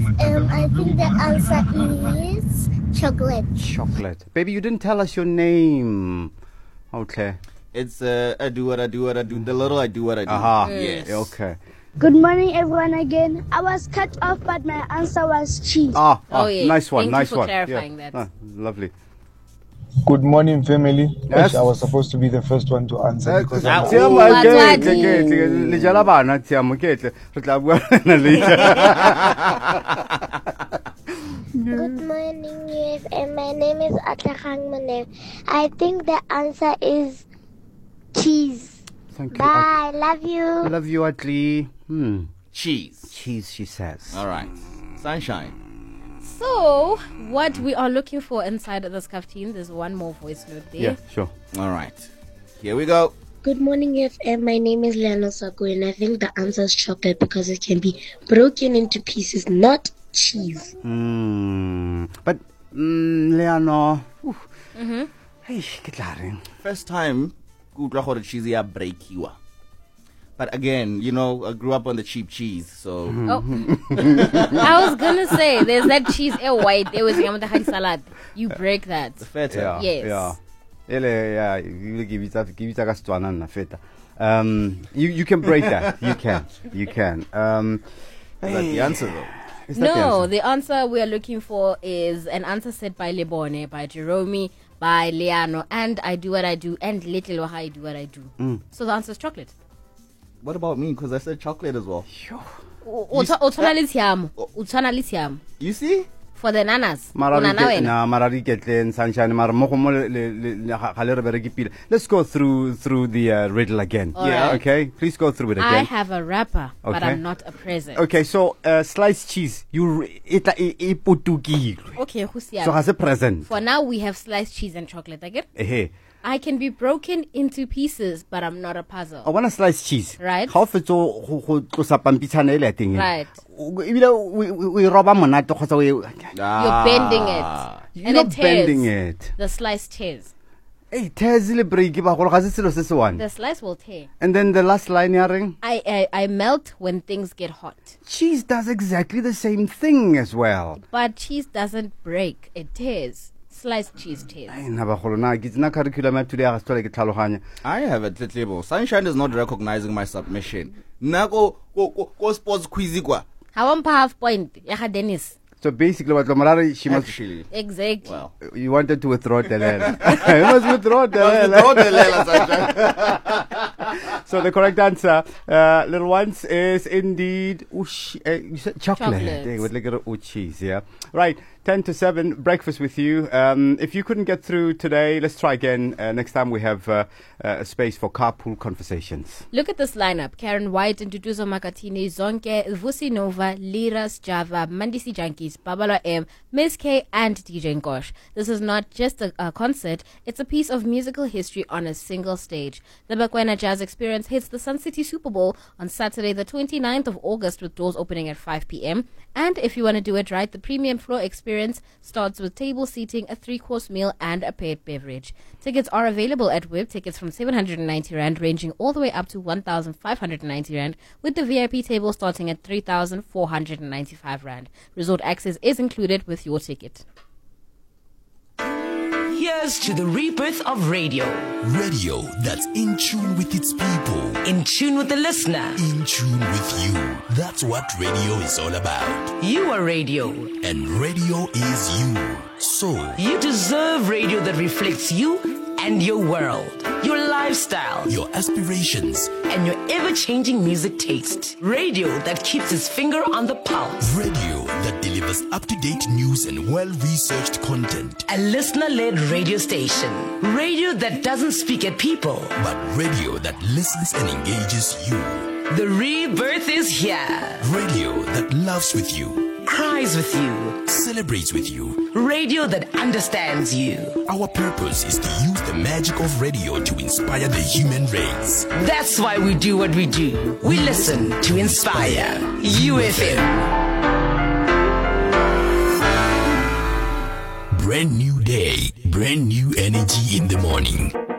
FM, I think the answer is chocolate. Chocolate. Baby, you didn't tell us your name. Okay. It's I do what I do, what I do. The little I do what I do. Aha. Yes. Okay. Good morning, everyone, again. I was cut off, but my answer was cheese. Yes. Nice one. Thank nice you for one. clarifying that. Lovely. Good morning, family. Yes. I was supposed to be the first one to answer because I'm Good morning, UFM. My name is Atlahang Monev. I think the answer is cheese. Thank you. Bye. Love you. Love you, Atli. Cheese. Cheese, she says. All right. Sunshine. So, what we are looking for inside of this cafeteria, there's one more voice note there. Yeah, sure. All right. Here we go. Good morning, FM. My name is Leano Saku, and I think the answer is chocolate because it can be broken into pieces, not cheese. But, Leano. Hey, ke tla reng? First time, ke utlwa gore cheese ya breakiwa. But again, you know, I grew up on the cheap cheese, so. I was gonna say, there's that cheese white. There was the salad. You break that. The feta. Yeah, Yes. yeah. You give it a Setswana na feta. You can break that. You can. Is that the answer, though? Is that No, the the answer we are looking for is an answer said by Lebone, by Jerome, by Leano, and I do what I do, and Little Waha, I do what I do. So the answer is chocolate. What about me? Because I said chocolate as well. Utshwana le tshiamo. You see? For the nanas. answer? Sunshine. Let's go through the riddle again. All right. Okay, please go through it I again. have a wrapper, but Okay. I'm not a present. Okay, so sliced cheese. Okay, who's here? So has a present. For now, we have sliced cheese and chocolate. I get. Hey. I can be broken into pieces, but I'm not a puzzle. I want a sliced cheese. Right. How fetso go tlosa pampitshana ele teng. Right. We roba monate kgotsa we You're bending it. You're and not it tears. bending it. The slice tears. Hey, tears le break ba go ga se selo se se one. The slice will tear. And then the last line ya reng? I melt when things get hot. Cheese does exactly the same thing as well. But cheese doesn't break. It tears. Sliced cheese tears. Na ba golo na ke tsena curriculum ya today ga se tlhole ke tlhaloganya. I have a tletlebo. Sunshine is not recognizing my submission. Nako go sports quiz kwa. I want half point. Ya Dennis. So basically what Lomara she must Actually. Exactly. Well. you wanted to withdraw the lela. You must withdraw the lela. So the correct answer, little ones, is indeed you said chocolate. With like a cheese, yeah. Right, 10 to 7, breakfast with you. If you couldn't get through today, let's try again. Next time we have a space for carpool conversations. Look at this lineup. Karen White, Nduduzo Makatini, Zonke, Vusi Nova, Liras, Java, Mandisi Junkies, Babala M, Miss K, and DJ Ngosh. This is not just a concert, it's a piece of musical history on a single stage. The Bakwena Jazz Experience hits the Sun City Super Bowl on Saturday, the 29th of August, with doors opening at 5 p.m. And if you want to do it right, the premium floor experience starts with table seating, a 3-course meal, and a paired beverage. Tickets are available at WIB. Tickets from 790 Rand, ranging all the way up to 1,590 Rand, with the VIP table starting at 3,495 Rand. Resort access is included with your ticket. Here's to the rebirth of radio. Radio that's in tune with its people. In tune with the listener. In tune with you. That's what radio is all about. You are radio. And radio is you. So, you deserve radio that reflects you and your world, your lifestyle, your aspirations, and your ever-changing music taste. Radio that keeps its finger on the pulse. Radio that delivers up-to-date news and well-researched content. A listener-led radio station. Radio that doesn't speak at people, but radio that listens and engages you. The rebirth is here. Radio that loves with you, cries with you, celebrates with you. Radio that understands you. Our purpose is to use the magic of radio to inspire the human race. That's why we do what we do. We listen to inspire. UFM. Brand new day, brand new energy in the morning.